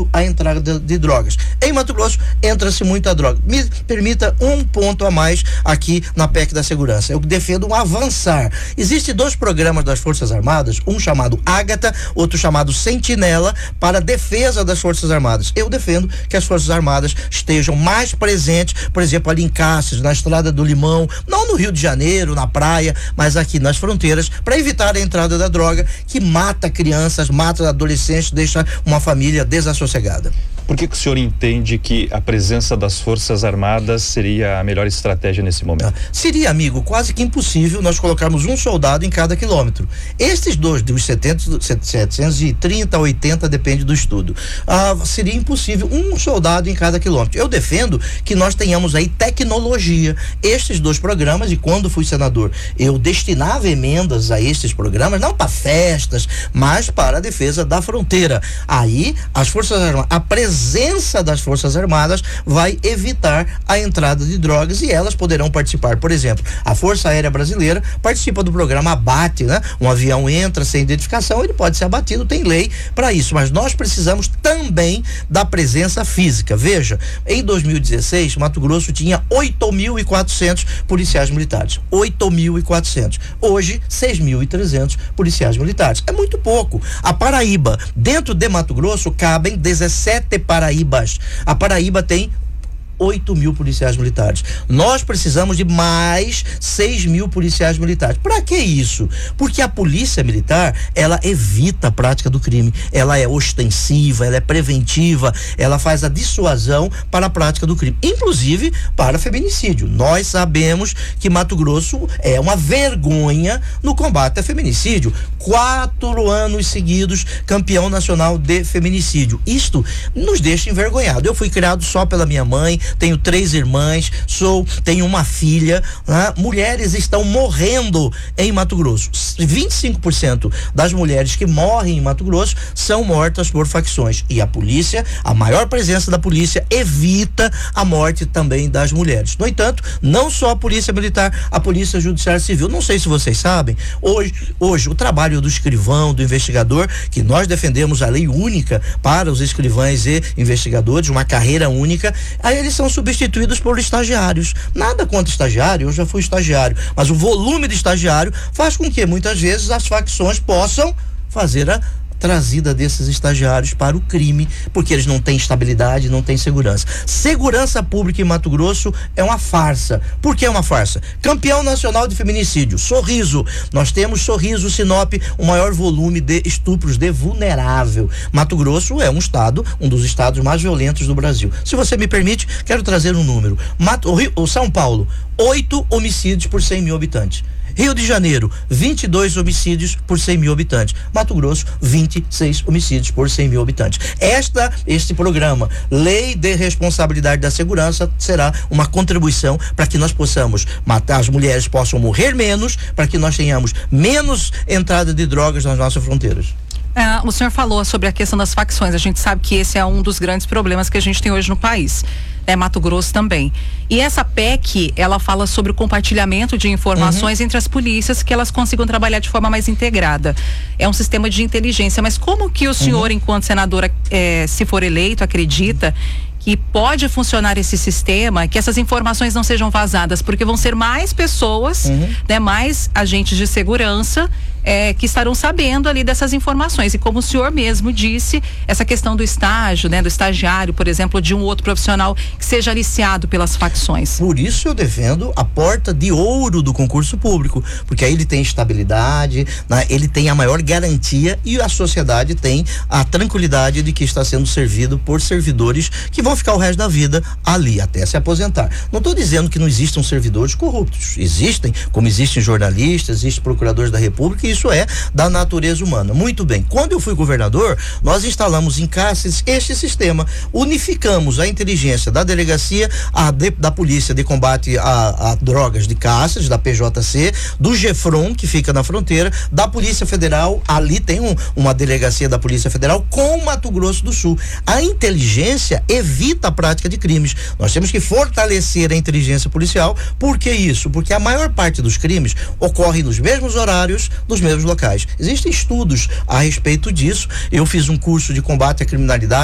evitando a entrada de drogas. Em Mato Grosso, entra-se muita droga. Me permita um ponto a mais aqui na PEC da segurança. Eu defendo um avançar. Existem dois programas das Forças Armadas, um chamado Ágata, outro chamado Sentinela, para a defesa das Forças Armadas. Eu defendo que as Forças Armadas estejam mais presentes, por exemplo, ali em Cáceres, na Estrada do Limão, não no Rio de Janeiro, na praia, mas aqui nas fronteiras, para evitar a entrada da droga, que mata crianças, mata adolescentes, deixa uma família desassossegada. Por que o senhor entende que a presença das Forças Armadas seria a melhor estratégia nesse momento? Seria, amigo, quase que impossível nós colocarmos um soldado em cada quilômetro. Estes dois, dos 730 a 80, depende do estudo. Seria impossível um soldado em cada quilômetro. Eu defendo que nós tenhamos aí tecnologia. Estes dois programas, e quando fui senador, eu destinava emendas a estes programas, não para festas, mas para a defesa da fronteira. Aí, as Forças Armadas, a presença das Forças Armadas vai evitar a entrada de drogas e elas poderão participar. Por exemplo, a Força Aérea Brasileira participa do programa Abate, né? Um avião entra sem identificação, ele pode ser abatido, tem lei para isso, mas nós precisamos também da presença física. Veja, em 2016, Mato Grosso tinha 8.400 policiais militares. 8.400. Hoje, 6.300 policiais militares. É muito pouco. A Paraíba, dentro de Mato Grosso, cabem 17 Paraíbas. A Paraíba tem 8.000 policiais militares. Nós precisamos de mais 6.000 policiais militares. Para que isso? Porque a polícia militar, ela evita a prática do crime. Ela é ostensiva, ela é preventiva, ela faz a dissuasão para a prática do crime, inclusive para feminicídio. Nós sabemos que Mato Grosso é uma vergonha no combate a feminicídio. 4 anos seguidos campeão nacional de feminicídio. Isto nos deixa envergonhado. Eu fui criado só pela minha mãe, tenho 3 irmãs, tenho uma filha, né? Mulheres estão morrendo em Mato Grosso. 25% das mulheres que morrem em Mato Grosso são mortas por facções. E a polícia, a maior presença da polícia evita a morte também das mulheres. No entanto, não só a polícia militar, a polícia judiciária civil. Não sei se vocês sabem, hoje o trabalho do escrivão, do investigador, que nós defendemos a lei única para os escrivães e investigadores, uma carreira única, aí eles são substituídos por estagiários. Nada contra estagiário, eu já fui estagiário, mas o volume de estagiário faz com que muitas vezes as facções possam fazer a trazida desses estagiários para o crime, porque eles não têm estabilidade, não têm segurança. Segurança pública em Mato Grosso é uma farsa. Por que é uma farsa? Campeão nacional de feminicídio, Sorriso. Nós temos Sorriso, Sinop, o maior volume de estupros de vulnerável. Mato Grosso é um dos estados mais violentos do Brasil. Se você me permite, quero trazer um número. São Paulo, 8 homicídios por 100.000 habitantes. Rio de Janeiro, 22 homicídios por 100.000 habitantes. Mato Grosso, 26 homicídios por 100.000 habitantes. Este programa, Lei de Responsabilidade da Segurança, será uma contribuição para que nós possamos matar, as mulheres possam morrer menos, para que nós tenhamos menos entrada de drogas nas nossas fronteiras. O senhor falou sobre a questão das facções. A gente sabe que esse é um dos grandes problemas que a gente tem hoje no país. Mato Grosso também. E essa PEC, ela fala sobre o compartilhamento de informações entre as polícias, que elas consigam trabalhar de forma mais integrada. É um sistema de inteligência. Mas como que o senhor, enquanto senadora, se for eleito, acredita que pode funcionar esse sistema, que essas informações não sejam vazadas, porque vão ser mais pessoas, mais agentes de segurança que estarão sabendo ali dessas informações. E como o senhor mesmo disse, essa questão do estágio, do estagiário, por exemplo, de um outro profissional que seja aliciado pelas facções. Por isso eu defendo a porta de ouro do concurso público, porque aí ele tem estabilidade, ele tem a maior garantia e a sociedade tem a tranquilidade de que está sendo servido por servidores que vão ficar o resto da vida ali, até se aposentar. Não estou dizendo que não existam servidores corruptos. Existem, como existem jornalistas, existem procuradores da República, e isso é da natureza humana. Muito bem. Quando eu fui governador, nós instalamos em Cáceres este sistema. Unificamos a inteligência da delegacia, da polícia de combate a drogas de Cáceres, da PJC, do GEFRON, que fica na fronteira, da Polícia Federal. Ali tem uma delegacia da Polícia Federal com Mato Grosso do Sul. A inteligência evita a prática de crimes. Nós temos que fortalecer a inteligência policial. Por que isso? Porque a maior parte dos crimes ocorre nos mesmos horários, nos mesmos locais. Existem estudos a respeito disso. Eu fiz um curso de combate à criminalidade